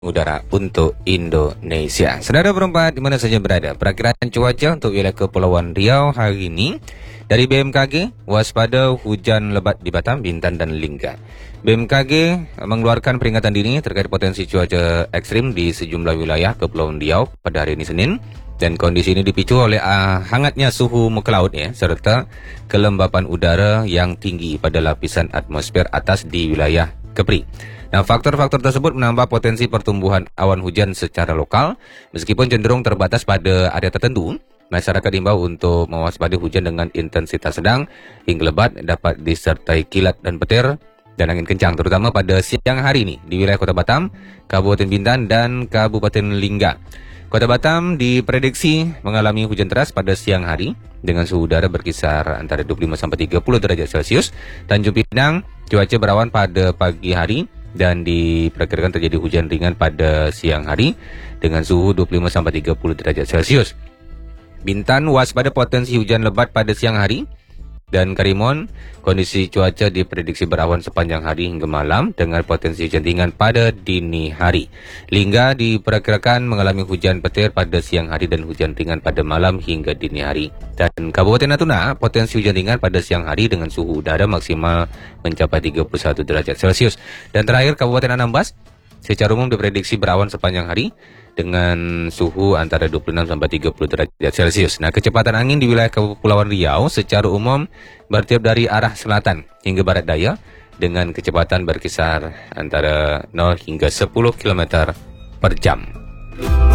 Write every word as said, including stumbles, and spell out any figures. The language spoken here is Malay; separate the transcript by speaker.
Speaker 1: udara untuk Indonesia. Saudara perempat di mana saja berada, perakiraan cuaca untuk wilayah Kepulauan Riau hari ini dari B M K G, waspada hujan lebat di Batam, Bintan dan Lingga. B M K G mengeluarkan peringatan dini terkait potensi cuaca ekstrim di sejumlah wilayah Kepulauan Riau pada hari ini Senin, dan kondisi ini dipicu oleh uh, hangatnya suhu muka laut ya, serta kelembapan udara yang tinggi pada lapisan atmosfer atas di wilayah Kepri. Nah, faktor-faktor tersebut menambah potensi pertumbuhan awan hujan secara lokal, meskipun cenderung terbatas pada area tertentu. Masyarakat diimbau untuk mewaspadai hujan dengan intensitas sedang hingga lebat, dapat disertai kilat dan petir dan angin kencang, terutama pada siang hari ini di wilayah Kota Batam, Kabupaten Bintan dan Kabupaten Lingga. Kota Batam diprediksi mengalami hujan deras pada siang hari dengan suhu udara berkisar antara dua puluh lima sampai tiga puluh derajat Celcius. Tanjung Pinang cuaca berawan pada pagi hari dan diperkirakan terjadi hujan ringan pada siang hari dengan suhu dua puluh lima sampai tiga puluh derajat Celcius. Bintan waspada potensi hujan lebat pada siang hari, dan Karimun kondisi cuaca diprediksi berawan sepanjang hari hingga malam dengan potensi hujan ringan pada dini hari. Lingga diperkirakan mengalami hujan petir pada siang hari dan hujan ringan pada malam hingga dini hari. Dan Kabupaten Natuna potensi hujan ringan pada siang hari dengan suhu udara maksimal mencapai tiga puluh satu derajat Celcius. Dan terakhir Kabupaten Anambas secara umum diprediksi berawan sepanjang hari dengan suhu antara dua puluh enam sampai tiga puluh derajat Celcius. Nah, kecepatan angin di wilayah Kepulauan Riau secara umum bertiup dari arah selatan hingga barat daya dengan kecepatan berkisar antara nol hingga sepuluh kilometer per jam.